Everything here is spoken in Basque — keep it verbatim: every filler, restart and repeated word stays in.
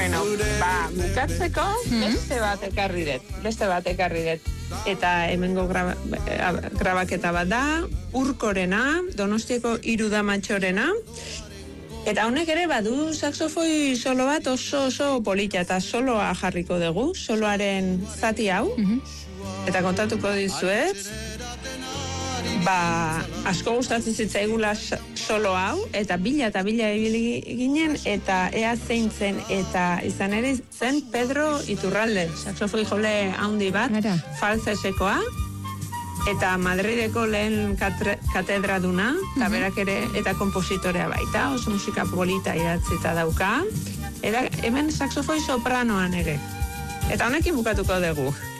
Bueno, ba, bukatzeko beste bat ekarri dut, beste bat ekarri dut. Eta hemengo graba, grabaketa bat da, Urkorena, Donostiako hiru damatxorena. Eta honek ere badu saxofoi solo bat oso oso polita eta soloa jarriko dugu, soloaren zati hau. Eta kontatuko dizuet, ba, asko gustatzen zitzaigula solo hau, eta bila eta bila ibili ginen, eta ea zein zen, eta izan ere zen Pedro Iturralde, saxofoi jole handi bat, falsesekoa, eta Madrideko lehen katedra duna, eta berak ere, eta kompositorea baita, oso musika polita idatzita dauka, eta hemen saxofoi sopranoan ere. Eta honekin bukatuko dugu.